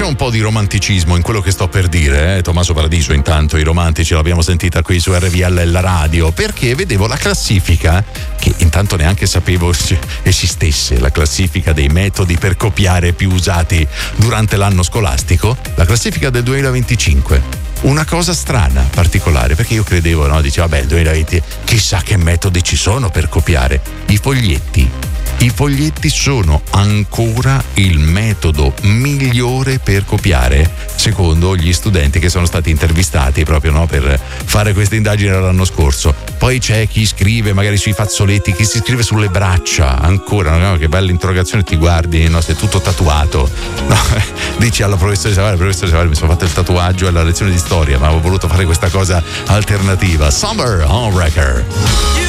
un po' di romanticismo in quello che sto per dire, Tommaso Paradiso, intanto i romantici l'abbiamo sentita qui su RVL la radio, perché vedevo la classifica, che intanto neanche sapevo esistesse, la classifica dei metodi per copiare più usati durante l'anno scolastico, la classifica del 2025. Una cosa strana, particolare, perché io credevo, no? Dicevo, vabbè, il 2020, chissà che metodi ci sono per copiare. I foglietti sono ancora il metodo migliore per copiare, secondo gli studenti che sono stati intervistati proprio, no, per fare questa indagine l'anno scorso. Poi c'è chi scrive magari sui fazzoletti, chi si scrive sulle braccia, ancora, no? Che bella interrogazione, ti guardi, no? Sei tutto tatuato, no? Dici alla professoressa, mi sono fatto il tatuaggio alla lezione di storia, ma avevo voluto fare questa cosa alternativa. Summer on Record.